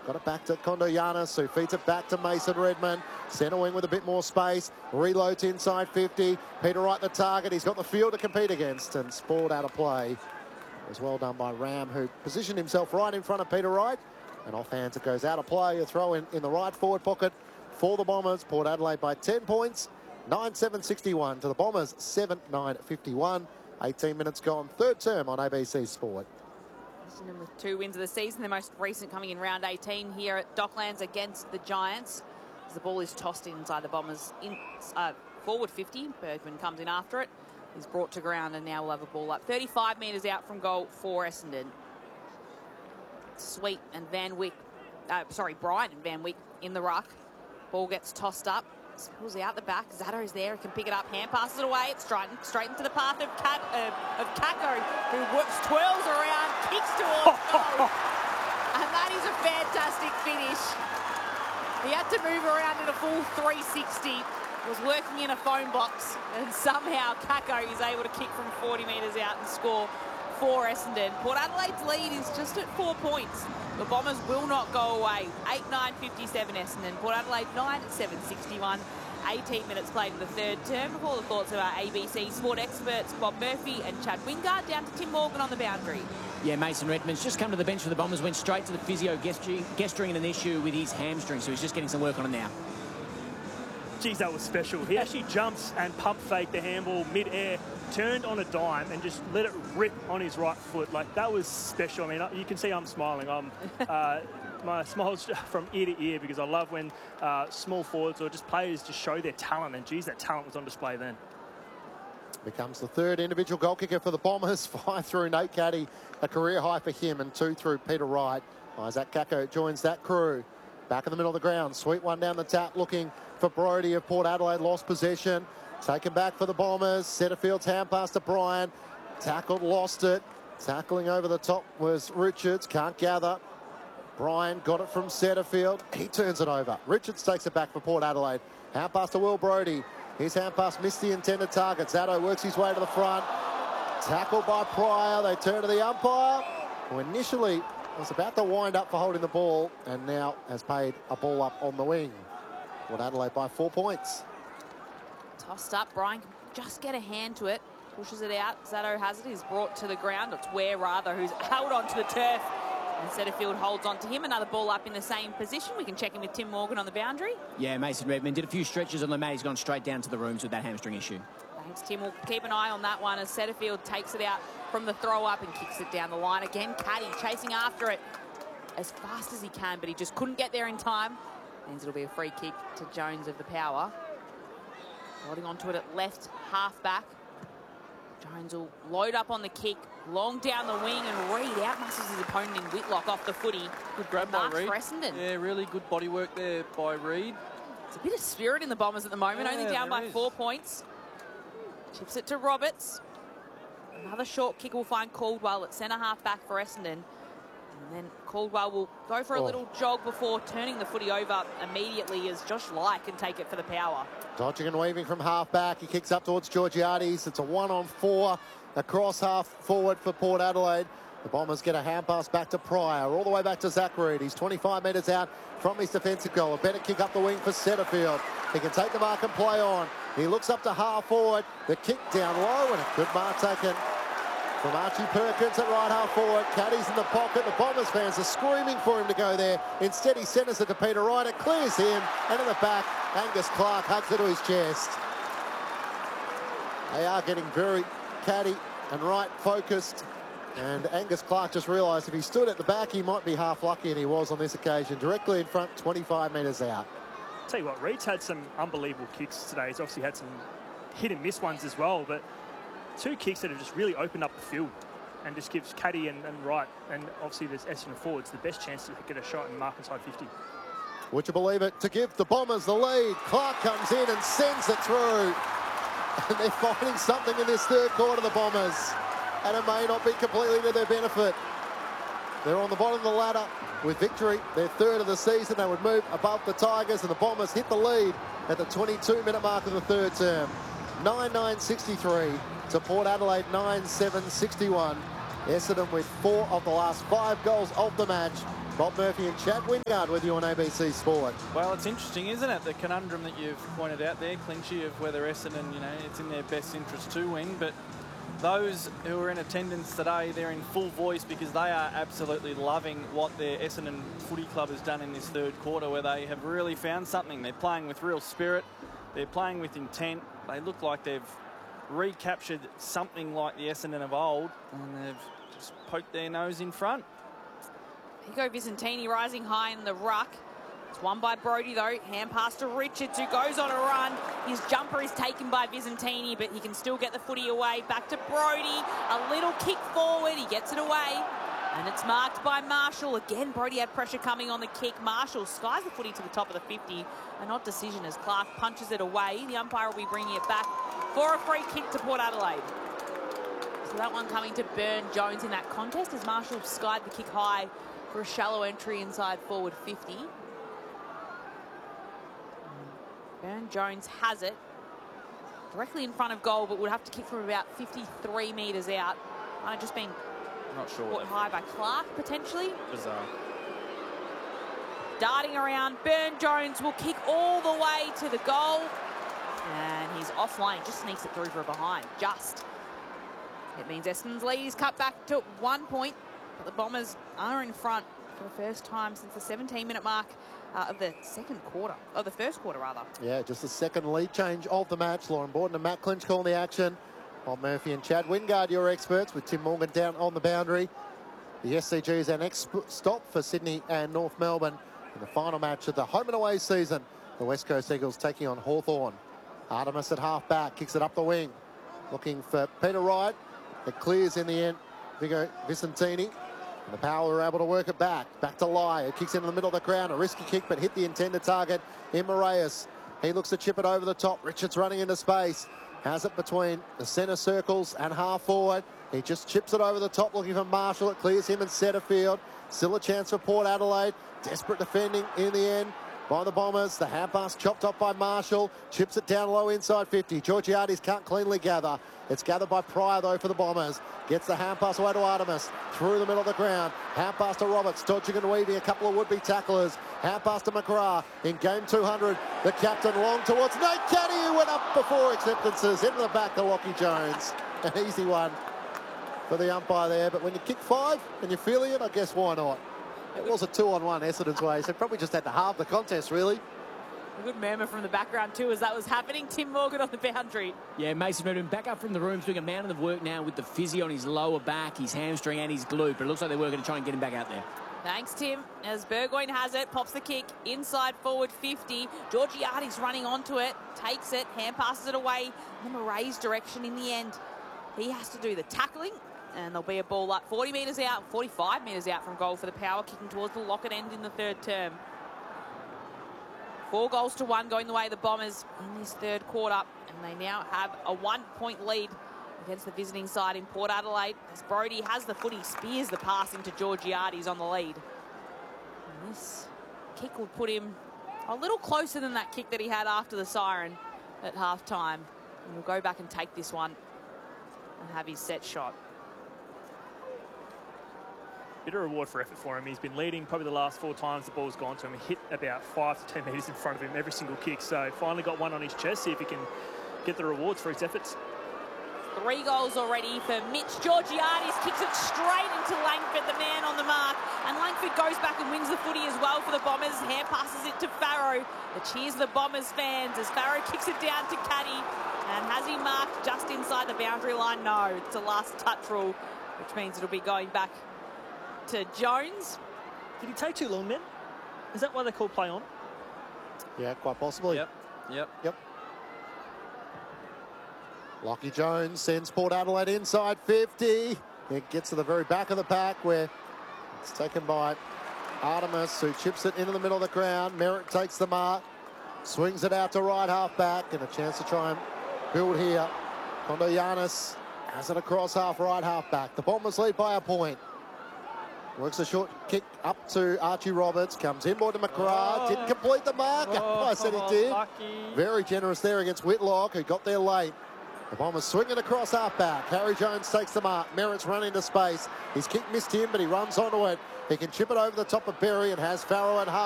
Got it back to Kondoyanis, who feeds it back to Mason Redman. Centre wing with a bit more space. Reloads inside 50. Peter Wright the target. He's got the field to compete against and sprawled out of play. It was well done by Ram, who positioned himself right in front of Peter Wright. And offhands it goes out of play. A throw in the right forward pocket for the Bombers. Port Adelaide by 10 points. 9-7-61 to the Bombers. 7-9-51. 18 minutes gone. Third term on ABC Sport. With 2 wins of the season, the most recent coming in round 18 here at Docklands against the Giants. As the ball is tossed inside the Bombers forward 50. Bergman comes in after it. He's brought to ground and now we'll have a ball up 35 metres out from goal for Essendon. Sweet and Bryant and Van Wyk in the ruck. Ball gets tossed up. Spills out the back. Zatto's there. He can pick it up. Hand passes it away. It's straight into the path of Kako, who twirls around, kicks towards goal. And that is a fantastic finish. He had to move around in a full 360. Was working in a phone box. And somehow Kako is able to kick from 40 metres out and score for Essendon. Port Adelaide's lead is just at 4 points. The Bombers will not go away. 8-9-57 Essendon. Port Adelaide 9-7-61. 18 minutes played in the third term. Before the thoughts of our ABC Sport experts, Bob Murphy and Chad Wingard, down to Tim Morgan on the boundary. Yeah, Mason Redman's just come to the bench for the Bombers, went straight to the physio, gesturing an issue with his hamstring, so he's just getting some work on it now. Geez, that was special. He actually jumps and pump faked the handball mid-air, turned on a dime and just let it rip on his right foot. Like, that was special. I mean, you can see I'm smiling. My smile's from ear to ear because I love when small forwards or just players just show their talent. And, geez, that talent was on display then. Becomes the third individual goal kicker for the Bombers. 5 through Nate Caddy, a career high for him, and 2 through Peter Wright. Isaac Kako joins that crew. Back in the middle of the ground. Sweet one down the tap looking for Brody of Port Adelaide. Lost possession. Taken back for the Bombers. Setterfield's hand pass to Bryan. Tackled, lost it. Tackling over the top was Richards. Can't gather. Bryan got it from Setterfield. He turns it over. Richards takes it back for Port Adelaide. Hand pass to Will Brody. His hand pass missed the intended target. Zatto works his way to the front. Tackled by Pryor. They turn to the umpire, who initially was about to wind up for holding the ball and now has paid a ball up on the wing. Port Adelaide by 4 points. Tossed up. Bryan can just get a hand to it. Pushes it out. Zatto has it. He's brought to the ground. It's Ware, rather, who's held onto the turf. And Setterfield holds on to him. Another ball up in the same position. We can check in with Tim Morgan on the boundary. Yeah, Mason Redman did a few stretches on the mat. He's gone straight down to the rooms with that hamstring issue. Thanks, Tim. We'll keep an eye on that one as Setterfield takes it out from the throw-up and kicks it down the line. Again, Caddy chasing after it as fast as he can, but he just couldn't get there in time. Means it'll be a free kick to Jones of the Power. Holding onto it at left half-back. Jones will load up on the kick, long down the wing, and Reid outmuscles his opponent in Whitlock off the footy. Good grab by Reid. For Essendon. Yeah, really good body work there by Reid. It's a bit of spirit in the Bombers at the moment, Yeah, only down by is. 4 points. Chips it to Roberts. Another short kick will find Caldwell at centre half back for Essendon. And then Caldwell will go for a little jog before turning the footy over immediately as Josh Lai can take it for the Power. Dodging and weaving from half back. He kicks up towards Georgiades. It's a 1-on-4 across half forward for Port Adelaide. The Bombers get a hand pass back to Pryor, all the way back to Zach Reid. He's 25 metres out from his defensive goal. A better kick up the wing for Setterfield. He can take the mark and play on. He looks up to half forward. The kick down low and a good mark taken from Archie Perkins at right half forward. Caddy's in the pocket. The Bombers fans are screaming for him to go there. Instead, he centres it to Peter Wright. It clears him. And in the back, Angus Clark hugs it to his chest. They are getting very Caddy and Wright focused. And Angus Clark just realised if he stood at the back, he might be half lucky, and he was on this occasion. Directly in front, 25 metres out. Tell you what, Reid's had some unbelievable kicks today. He's obviously had some hit and miss ones as well, but 2 kicks that have just really opened up the field and just gives Caddy and Wright, and obviously there's Essendon forwards, the best chance to get a shot and mark inside 50. Would you believe it? To give the Bombers the lead. Clark comes in and sends it through. And they're finding something in this third quarter, the Bombers. And it may not be completely to their benefit. They're on the bottom of the ladder with victory. Their third of the season. They would move above the Tigers, and the Bombers hit the lead at the 22-minute mark of the third term. 9-9-63 to Port Adelaide 9-7-61. Essendon with 4 of the last 5 goals of the match. Bob Murphy and Chad Wingard with you on ABC Sport. Well, it's interesting, isn't it? The conundrum that you've pointed out there, Clinchy, of whether Essendon, it's in their best interest to win. But those who are in attendance today, they're in full voice because they are absolutely loving what their Essendon Footy Club has done in this third quarter, where they have really found something. They're playing with real spirit. They're playing with intent. They look like they've recaptured something like the Essendon of old, and they've just poked their nose in front. Nico Vicentini rising high in the ruck. It's won by Brodie, though. Hand pass to Richards, who goes on a run. His jumper is taken by Vicentini, but he can still get the footy away. Back to Brodie. A little kick forward. He gets it away. And it's marked by Marshall. Again, Brodie had pressure coming on the kick. Marshall skies the footy to the top of the 50. A not decision as Clark punches it away. The umpire will be bringing it back for a free kick to Port Adelaide. So that one coming to Burn-Jones in that contest as Marshall skied the kick high for a shallow entry inside forward 50. Burn-Jones has it directly in front of goal, but would have to kick from about 53 metres out. Might have just been Not sure. caught high by Clark, potentially. Bizarre. Darting around, Burn-Jones will kick all the way to the goal. And he's offline, just sneaks it through for a behind, just. It means Essendon's lead is cut back to 1 point. But the Bombers are in front for the first time since the 17-minute mark of the first quarter, rather. Yeah, just the second lead change of the match. Lauren Borden and Matt Clinch calling the action. Bob Murphy and Chad Wingard, your experts, with Tim Morgan down on the boundary. The SCG is our next stop for Sydney and North Melbourne in the final match of the home and away season. The West Coast Eagles taking on Hawthorn. Artemis at half back, kicks it up the wing. Looking for Peter Wright. It clears in the end. Vigo Vicentini. And the Power were able to work it back. Back to Lai. It kicks into the middle of the ground. A risky kick, but hit the intended target in Moraes. He looks to chip it over the top. Richards running into space. Has it between the centre circles and half forward. He just chips it over the top looking for Marshall. It clears him in centre field. Still a chance for Port Adelaide. Desperate defending in the end by the Bombers. The hand pass chopped off by Marshall. Chips it down low inside 50. Georgiades can't cleanly gather. It's gathered by Pryor, though, for the Bombers. Gets the hand pass away to Artemis. Through the middle of the ground. Hand pass to Roberts. Dodging and weaving a couple of would-be tacklers. Hand pass to McGrath. In game 200, the captain long towards Nate Caddy, who went up before acceptances. Into the back to Lockie Jones. An easy one for the umpire there. But when you kick 5 and you're feeling it, I guess why not? It was a 2-on-1 Essendon's way, so probably just had to halve the contest, really. A good murmur from the background too as that was happening. Tim Morgan on the boundary. Yeah, Mason Redmond back up from the room, doing a mountain of work now with the physio on his lower back, his hamstring and his glute. But it looks like they're working to try and get him back out there. Thanks, Tim. As Burgoyne has it, pops the kick inside forward 50. Georgiades running onto it, takes it, hand passes it away in the Rays direction in the end. He has to do the tackling, and there'll be a ball up 40 metres out, 45 metres out from goal for the Power, kicking towards the Lockett end in the third term. 4-1 going the way of the Bombers in this third quarter, and they now have a 1-point lead against the visiting side in Port Adelaide as Brodie has the footy, spears the pass into Georgiades on the lead. And this kick will put him a little closer than that kick that he had after the siren at half-time. And he'll go back and take this one and have his set shot. Bit of reward for effort for him. He's been leading probably the last 4 times the ball's gone to him. He hit about 5 to 10 metres in front of him every single kick. So finally got one on his chest. See if he can get the rewards for his efforts. 3 goals already for Mitch. Georgiades kicks it straight into Langford, the man on the mark. And Langford goes back and wins the footy as well for the Bombers. Hand passes it to Farrow. The cheers of the Bombers fans as Farrow kicks it down to Caddy. And has he marked just inside the boundary line? No, it's a last touch rule, which means it'll be going back to Jones. Did he take too long then? Is that why they call play on? Yeah, quite possibly. Yep. Lockie Jones sends Port Adelaide inside 50. It gets to the very back of the pack where it's taken by Artemis, who chips it into the middle of the ground. Merritt takes the mark, swings it out to right half back, and a chance to try and build here. Kondo Giannis has it across right half back. The Bombers lead by a point. Works a short kick up to Archie Roberts. Comes inboard to McGrath. Didn't complete the mark. I said he did. Lucky. Very generous there against Whitlock, who got there late. The Bombers swing it across half back. Harry Jones takes the mark. Merritt's running to space. His kick missed him, but he runs onto it. He can chip it over the top of Berry and has Farrow at half.